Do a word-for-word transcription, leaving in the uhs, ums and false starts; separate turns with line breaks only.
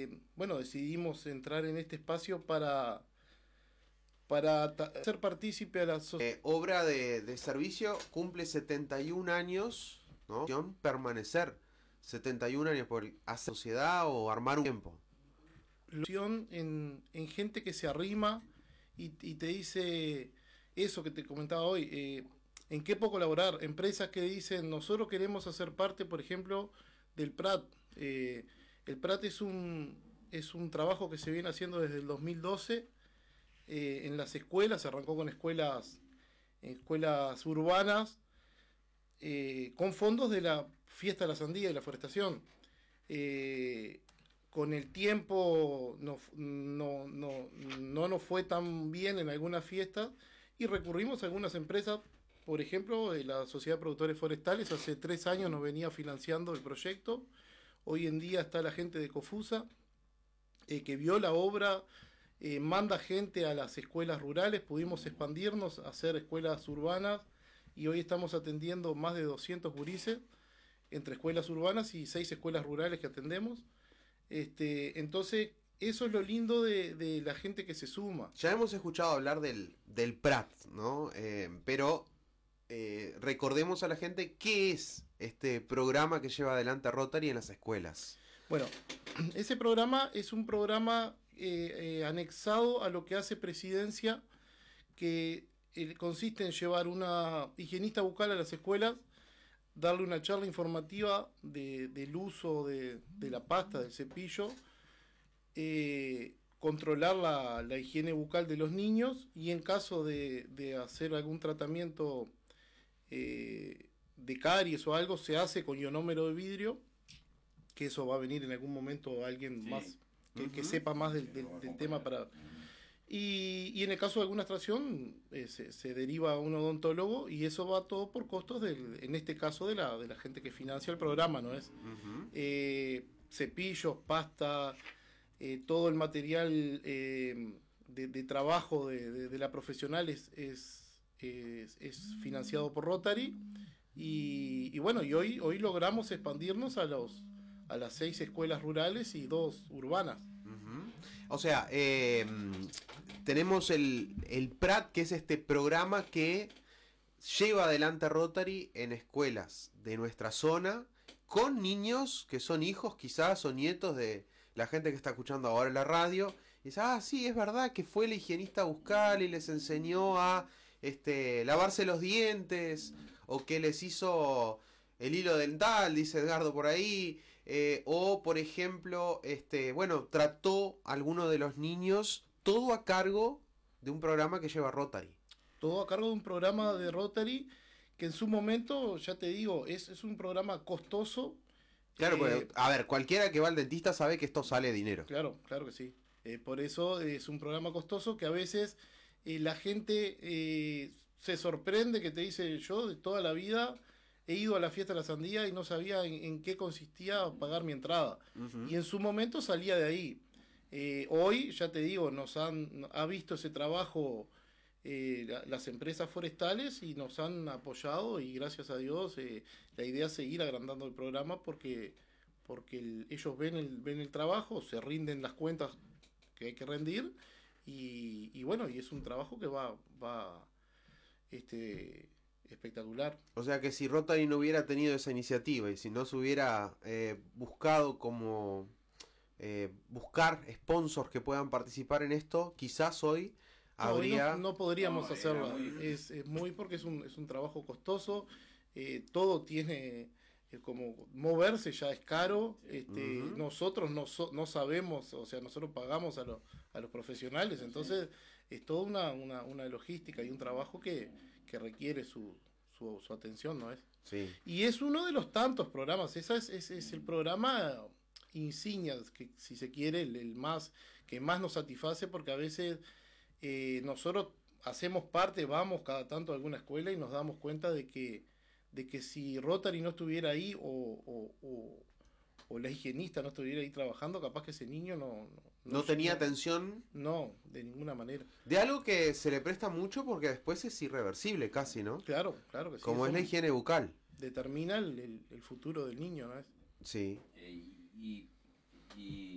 eh, bueno, decidimos entrar en este espacio para, para ta- ser partícipe a la sociedad.
Eh, obra de, de servicio cumple setenta y un años, ¿no? Permanecer setenta y un años por hacer sociedad o armar un tiempo.
En, en gente que se arrima y, y te dice eso que te comentaba hoy, eh, en qué puedo colaborar, empresas que dicen nosotros queremos hacer parte, por ejemplo, del Prat. Eh, el Prat es un, es un trabajo que se viene haciendo desde el dos mil doce eh, en las escuelas, se arrancó con escuelas, escuelas urbanas, eh, con fondos de la fiesta de la sandía y la forestación. Eh, con el tiempo no, no, no, no nos fue tan bien en algunas fiestas y recurrimos a algunas empresas. Por ejemplo, la Sociedad de Productores Forestales hace tres años nos venía financiando el proyecto. Hoy en día está la gente de Cofusa, eh, que vio la obra, eh, manda gente a las escuelas rurales, pudimos expandirnos, hacer escuelas urbanas y hoy estamos atendiendo más de doscientos gurises entre escuelas urbanas y seis escuelas rurales que atendemos. Este, entonces, eso es lo lindo de, de la gente que se suma.
Ya hemos escuchado hablar del, del Prat, ¿no? Eh, pero eh, recordemos a la gente qué es este programa que lleva adelante Rotary en las escuelas.
Bueno, ese programa es un programa eh, eh, anexado a lo que hace Presidencia, que eh, consiste en llevar una higienista bucal a las escuelas, darle una charla informativa de, del uso de, de la pasta, del cepillo, eh, controlar la, la higiene bucal de los niños y en caso de, de hacer algún tratamiento eh, de caries o algo, se hace con ionómero de vidrio, que eso va a venir en algún momento alguien sí. más que, uh-huh. que sepa más del, del, del tema para... Y, y en el caso de alguna extracción eh, se, se deriva a un odontólogo y eso va todo por costos, del, en este caso, de la, de la gente que financia el programa, ¿no es? Uh-huh. Eh, cepillos, pasta, eh, todo el material eh, de, de trabajo de, de, de la profesional es, es, es, es financiado por Rotary y, y bueno, y hoy, hoy logramos expandirnos a, los, a las seis escuelas rurales y dos urbanas.
Uh-huh. O sea, eh, tenemos el, el Prat, que es este programa que lleva adelante Rotary en escuelas de nuestra zona, con niños que son hijos quizás o nietos de la gente que está escuchando ahora en la radio. Y dice, ah, sí, es verdad que fue la higienista bucal y les enseñó a este, lavarse los dientes, o que les hizo el hilo dental, dice Edgardo por ahí, eh, o por ejemplo, este, bueno, trató a alguno de los niños, todo a cargo de un programa que lleva Rotary.
Todo a cargo de un programa de Rotary que en su momento, ya te digo, es, es un programa costoso.
Claro,
eh,
pues, a ver, cualquiera que va al dentista sabe que esto sale dinero.
Claro, claro que sí. Eh, por eso es un programa costoso que a veces eh, la gente eh, se sorprende, que te dice, yo de toda la vida he ido a la fiesta de la sandía y no sabía en, en qué consistía pagar mi entrada. Uh-huh. Y en su momento salía de ahí. Eh, hoy, ya te digo, nos han ha visto ese trabajo eh, la, las empresas forestales y nos han apoyado y gracias a Dios eh, la idea es seguir agrandando el programa porque, porque el, ellos ven el, ven el trabajo, se rinden las cuentas que hay que rendir y, y bueno, y es un trabajo que va, va este espectacular.
O sea que si Rotary no hubiera tenido esa iniciativa y si no se hubiera eh, buscado como eh, buscar sponsors que puedan participar en esto, quizás hoy
no,
habría...
No, no podríamos no, hacerlo, es, es muy porque es un, es un trabajo costoso, eh, todo tiene... como moverse ya es caro, este, uh-huh. nosotros no, so, no sabemos, o sea, nosotros pagamos a, lo, a los profesionales, entonces sí. es toda una, una, una logística y un trabajo que, que requiere su, su, su atención, ¿no es?
Sí.
Y es uno de los tantos programas, ese es, es, es el programa insignia, que si se quiere, el, el más, que más nos satisface, porque a veces eh, nosotros hacemos parte, vamos cada tanto a alguna escuela y nos damos cuenta de que de que si Rotary no estuviera ahí o, o, o, o la higienista no estuviera ahí trabajando, capaz que ese niño no... No,
no,
no
tenía no, atención.
No, de ninguna manera.
De algo que se le presta mucho porque después es irreversible casi, ¿no?
Claro, claro que sí.
Como es la higiene bucal.
Determina el, el, el futuro del niño, ¿no es?
Sí.
Eh, y, y